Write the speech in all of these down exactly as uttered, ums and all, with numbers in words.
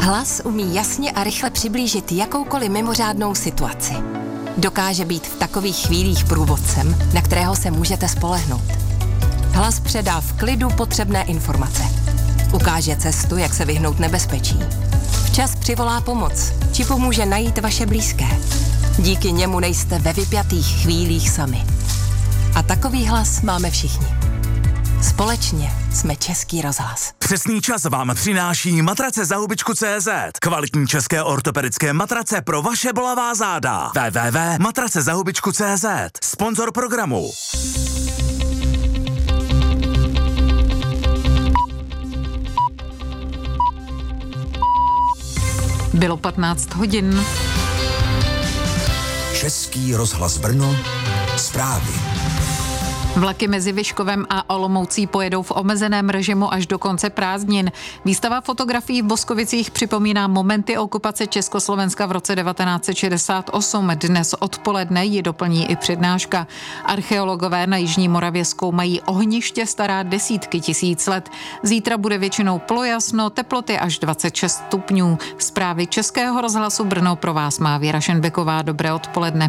Hlas umí jasně a rychle přiblížit jakoukoliv mimořádnou situaci. Dokáže být v takových chvílích průvodcem, na kterého se můžete spolehnout. Hlas předá v klidu potřebné informace. Ukáže cestu, jak se vyhnout nebezpečí. Včas přivolá pomoc, či pomůže najít vaše blízké. Díky němu nejste ve vypjatých chvílích sami. A takový hlas máme všichni. Společně jsme Český rozhlas. Přesný čas vám přináší matrace za hubičku tečka cé zet. Kvalitní české ortopedické matrace pro vaše bolavá záda. w w w tečka matrace za hubičku tečka cé zet. Sponzor programu. Bylo patnáct hodin. Český rozhlas Brno. Zprávy. Vlaky mezi Vyškovem a Olomoucí pojedou v omezeném režimu až do konce prázdnin. Výstava fotografií v Boskovicích připomíná momenty okupace Československa v roce devatenáct set šedesát osm. Dnes odpoledne ji doplní i přednáška. Archeologové na Jižní Moravě zkoumají ohniště stará desítky tisíc let. Zítra bude většinou polojasno, teploty až dvacet šest stupňů. Zprávy Českého rozhlasu Brno pro vás má Věra Šenbeková. Dobré odpoledne.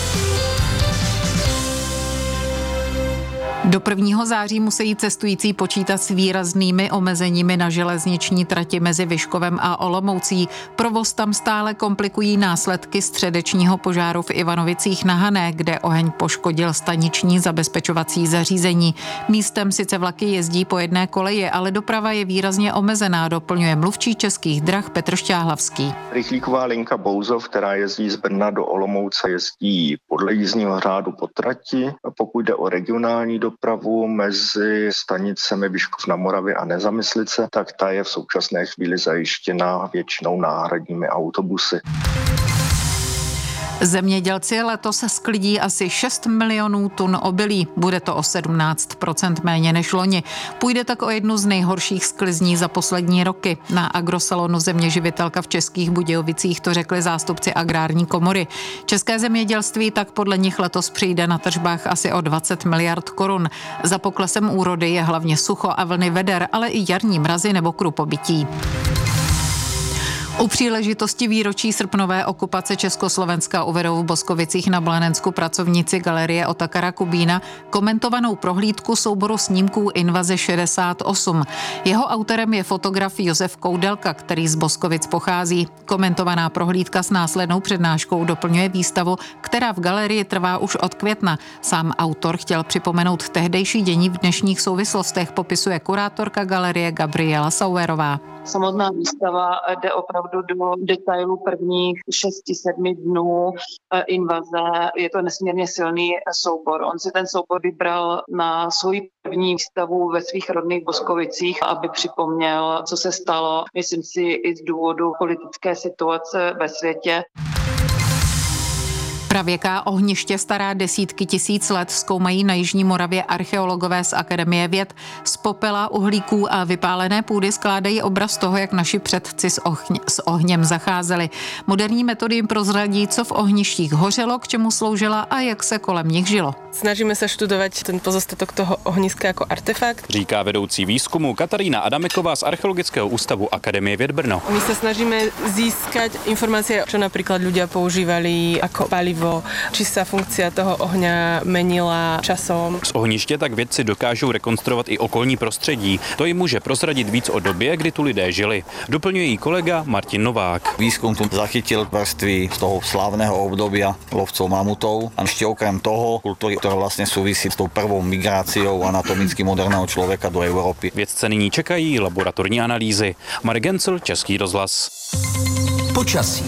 Do prvního září musí cestující počítat s výraznými omezeními na železniční trati mezi Vyškovem a Olomoucí. Provoz tam stále komplikují následky středečního požáru v Ivanovicích na Hané, kde oheň poškodil staniční zabezpečovací zařízení. Místem sice vlaky jezdí po jedné koleji, ale doprava je výrazně omezená, doplňuje mluvčí Českých drah Petr Šťáhlavský. Rychlíková linka Bouzov, která jezdí z Brna do Olomouce, jezdí podle jízdního řádu po trati. A pokud jde o regionální dopravu mezi stanicemi Vyškov na Moravě a Nezamyslice, tak ta je v současné chvíli zajištěna většinou náhradními autobusy. Zemědělci letos sklidí asi šest milionů tun obilí. Bude to o sedmnáct procent méně než loni. Půjde tak o jednu z nejhorších sklizní za poslední roky. Na agrosalonu Zeměživitelka v Českých Budějovicích to řekli zástupci agrární komory. České zemědělství tak podle nich letos přijde na tržbách asi o dvacet miliard korun. Za poklesem úrody je hlavně sucho a vlny veder, ale i jarní mrazy nebo krupobytí. U příležitosti výročí srpnové okupace Československa uvedou v Boskovicích na Blanensku pracovníci galerie Otakara Kubína komentovanou prohlídku souboru snímků Invaze šedesát osm. Jeho autorem je fotograf Josef Koudelka, který z Boskovic pochází. Komentovaná prohlídka s následnou přednáškou doplňuje výstavu, která v galerii trvá už od května. Sám autor chtěl připomenout tehdejší dění v dnešních souvislostech, popisuje kurátorka galerie Gabriela Sauerová. Samotná výstava jde opravdu do detailu prvních šesti sedmi dnů invaze. Je to nesmírně silný soubor. On si ten soubor vybral na svou první výstavu ve svých rodných Boskovicích, aby připomněl, co se stalo. Myslím si i z důvodu politické situace ve světě. Pravěká ohniště stará desítky tisíc let zkoumají na Jižní Moravě archeologové z Akademie věd. Z popela, uhlíků a vypálené půdy skládají obraz toho, jak naši předci s, ohň, s ohněm zacházeli. Moderní metody jim prozradí, co v ohništích hořelo, k čemu sloužila a jak se kolem nich žilo. Snažíme se študovat ten pozostatok toho ohniska jako artefakt. Říká vedoucí výzkumu Katarína Adameková z Archeologického ústavu Akademie věd Brno. My sa snažíme získať informácie, čo napríklad ľudia používali ako palivo, či sa funkcia toho ohňa menila časom. Z ohniště tak vědci dokážou rekonstruovat i okolní prostředí. To jim může prozradit víc o době, kdy tu lidé žili. Doplňuje jí kolega Martin Novák. Výskum tu zachytil vrstvy z toho slávneho obdobia lovcov mamutov a ešte okrem toho kultúry, ktorá vlastne súvisí s tou prvou migráciou anatomicky moderného člověka do Evropy. Vědce nyní čekají laboratorní analýzy. Marek Gencel, Český rozhlas. Počasí.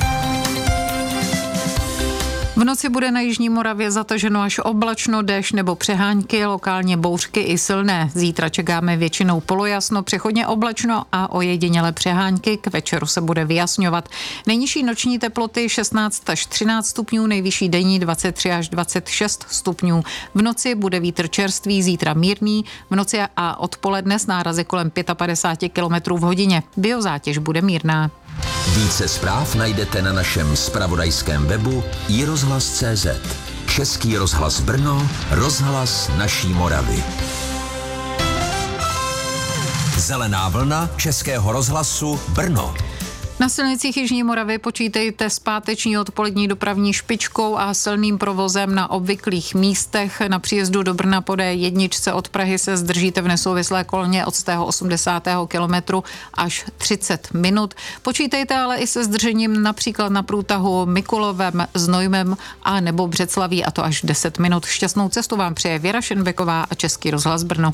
V noci bude na Jižní Moravě zataženo až oblačno, déšť nebo přehánky, lokálně bouřky i silné. Zítra čekáme většinou polojasno, přechodně oblačno a ojedinělé přehánky. K večeru se bude vyjasňovat. Nejnižší noční teploty šestnáct až třináct stupňů, nejvyšší denní dvacet tři až dvacet šest stupňů. V noci bude vítr čerstvý, zítra mírný, v noci a odpoledne s nárazy kolem padesát pět kilometrů v hodině. Biozátěž bude mírná. Více zpráv najdete na našem zpravodajském webu i rozhlas tečka cé zet. Český rozhlas Brno, rozhlas naší Moravy. Zelená vlna Českého rozhlasu Brno. Na silnicích Jižní Moravy počítejte s páteční odpolední dopravní špičkou a silným provozem na obvyklých místech. Na příjezdu do Brna po dé jedna od Prahy se zdržíte v nesouvislé kolně od stého osmdesátého kilometru až třicet minut. Počítejte ale i se zdržením například na průtahu Mikulovem, Znojmem a nebo Břeclaví, a to až deset minut. Šťastnou cestu vám přeje Věra Šenbeková a Český rozhlas Brno.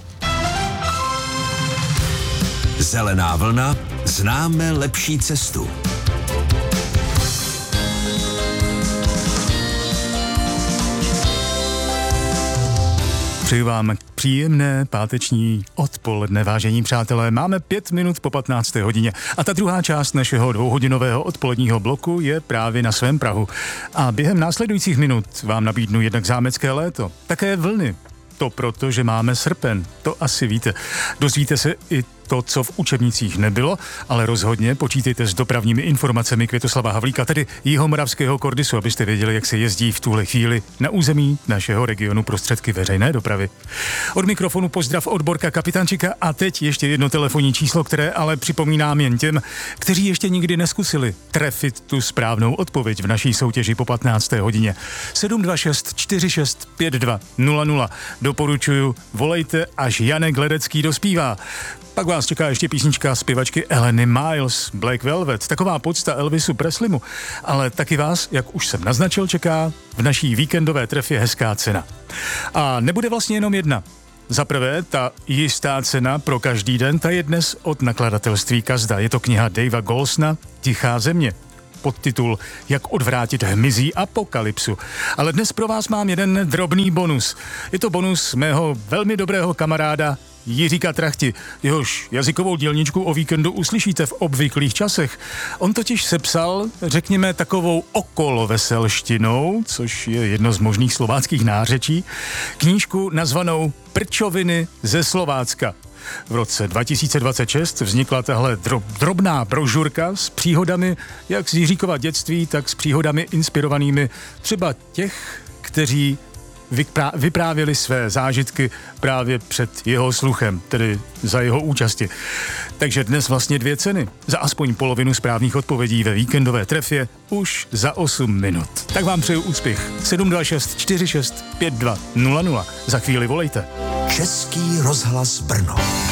Zelená vlna, známe lepší cestu. Přeji vám příjemné páteční odpoledne, vážení přátelé. Máme pět minut po patnácté hodině a ta druhá část našeho dvouhodinového odpoledního bloku je právě na svém prahu. A během následujících minut vám nabídnu jednak zámecké léto, také vlny. To proto, že máme srpen, to asi víte. Dozvíte se i to, co v učebnicích nebylo, ale rozhodně počítejte s dopravními informacemi Květoslava Havlíka, tedy jihomoravského Kordisu, abyste věděli, jak se jezdí v tuhle chvíli na území našeho regionu prostředky veřejné dopravy. Od mikrofonu pozdrav od Borka Kapitančika a teď ještě jedno telefonní číslo, které ale připomínám jen těm, kteří ještě nikdy neskusili trefit tu správnou odpověď v naší soutěži po patnácté hodině. sedm dva šest čtyři šest pět dva nula nula. Doporučuju, volejte, až Janek Ledecký dospívá. Pak vás čeká ještě písnička zpěvačky Eleny Miles, Black Velvet, taková podsta Elvisu Preslimu, ale taky vás, jak už jsem naznačil, čeká v naší víkendové trefě hezká cena. A nebude vlastně jenom jedna. Za prvé, ta jistá cena pro každý den, ta je dnes od nakladatelství Kazda. Je to kniha Davea Golsona Tichá země. Podtitul Jak odvrátit hmyzí apokalypsu. Ale dnes pro vás mám jeden drobný bonus. Je to bonus mého velmi dobrého kamaráda Jiříka Trachti, jehož jazykovou dílničku o víkendu uslyšíte v obvyklých časech. On totiž sepsal, řekněme, takovou okoloveselštinou, což je jedno z možných slováckých nářečí, knížku nazvanou Prčoviny ze Slovácka. V roce dva tisíce dvacet šest vznikla tahle drob, drobná brožurka s příhodami jak z Jiříkova dětství, tak s příhodami inspirovanými třeba těch, kteří vyprá- vyprávěli své zážitky právě před jeho sluchem, tedy za jeho účasti. Takže dnes vlastně dvě ceny. Za aspoň polovinu správných odpovědí ve víkendové trefě už za osm minut. Tak vám přeju úspěch. sedm dva šest čtyři šest pět dva nula nula. Za chvíli volejte. Český rozhlas Brno.